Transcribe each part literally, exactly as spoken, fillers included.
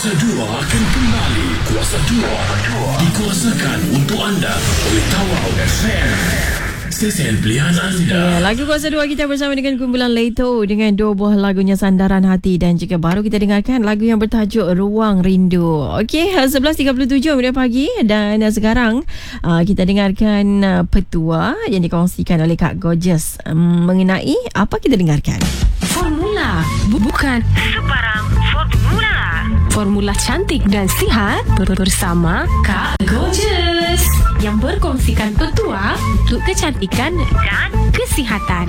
Kuasa dua akan kembali. Kuasa dua dikuasakan untuk anda oleh Tawau F M. Stesen pilihan anda. Yeah, lagu Kuasa dua kita bersama dengan kumpulan Leto dengan dua buah lagunya Sandaran Hati, dan juga baru kita dengarkan lagu yang bertajuk Ruang Rindu. Okey, sebelas tiga puluh tujuh minit pagi, dan uh, sekarang uh, kita dengarkan uh, petua yang dikongsikan oleh Kak Gorgeous um, mengenai apa kita dengarkan. Formula, bukan sebarang formula. Formula cantik dan sihat bersama Kak Gorgeous yang berkongsikan petua untuk kecantikan dan kesihatan.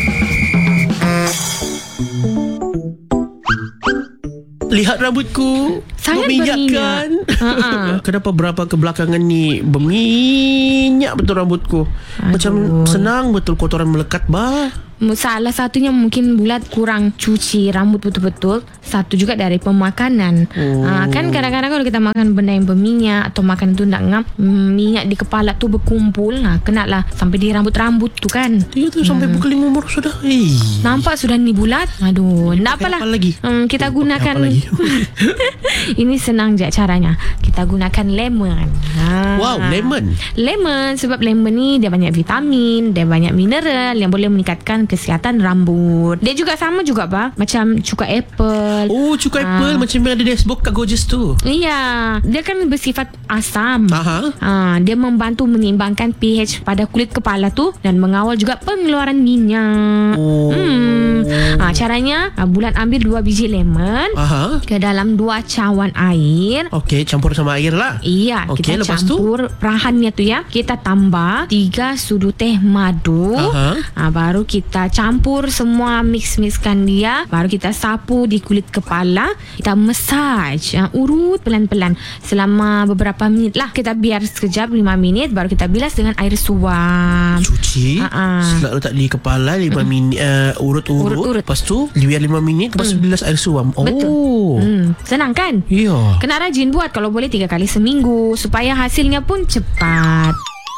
Lihat rambutku, sangat meminjakkan. berminyak. Kenapa berapa kebelakangan ni berminyak betul rambutku? Aduh. Macam senang betul kotoran melekat bah. Salah satunya mungkin bulat kurang cuci rambut betul-betul. Satu juga dari pemakanan. Oh. Ha, kan kadang-kadang kalau kita makan benda yang berminyak atau makan tu nak ngam, minyak di kepala tu berkumpul. Nah, kena lah sampai di rambut-rambut tu kan. Dia tu sampai hmm. pukul lima baru sudah. Hey. Nampak sudah ni bulat. Aduh, tak apalah. Apa lagi? Hmm, kita gunakan. Ini senang je caranya. Kita gunakan lemon. Ha. Wow, lemon. Lemon sebab lemon ni dia banyak vitamin, dia banyak mineral yang boleh meningkatkan kesihatan rambut. Dia juga sama juga bah, macam cuka apple. Oh, cuka ha. apple macam yang ada di dashboard Kak Gorgeous tu. Iya, dia kan bersifat asam. Aha. Ha, dia membantu menyeimbangkan pH pada kulit kepala tu dan mengawal juga pengeluaran minyak. Oh. Hmm. Ha, caranya bulan ambil dua biji lemon. Aha. Ke dalam dua cawan air. Okey, campur sama air lah. Iya, okay, kita campur tu? Perahannya tu ya. Kita tambah tiga sudu teh madu. Ha, baru kita campur semua, mix-mixkan dia. Baru kita sapu di kulit kepala. Kita massage uh, urut pelan-pelan selama beberapa minit lah. Kita biar sekejap lima minit. Baru kita bilas dengan air suam. Cuci uh-uh. Setelah letak di kepala lima minit uh, urut-urut. Urut-urut. Lepas tu biar lima minit. Lepas tu mm. bilas air suam. Oh. Betul. mm. Senang kan? Ya. Yeah. Kena rajin buat, kalau boleh tiga kali seminggu supaya hasilnya pun cepat.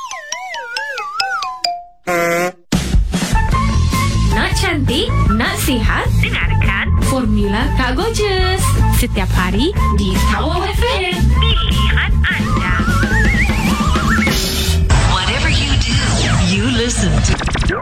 Cantik, nak sihat, dengarkan Formula Kak Gorgeous setiap hari di Tawau F M. Pilihan anda. Whatever you do, you listen to